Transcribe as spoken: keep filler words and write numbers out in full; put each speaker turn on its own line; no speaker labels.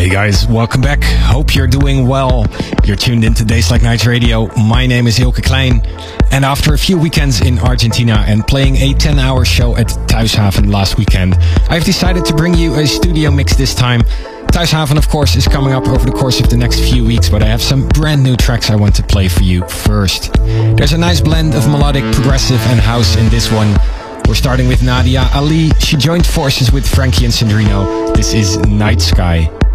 Hey guys, welcome back. Hope you're doing well. You're tuned into Days Like Nights Radio. My name is Hilke Klein. And after a few weekends in Argentina and playing a ten hour show at Thuishaven last weekend, I've decided to bring you a studio mix this time. Thuishaven, of course, is coming up over the course of the next few weeks, but I have some brand new tracks I want to play for you first. There's a nice blend of melodic, progressive and house in this one. We're starting with Nadia Ali. She joined forces with Frankie and Sandrino. This is Night Sky.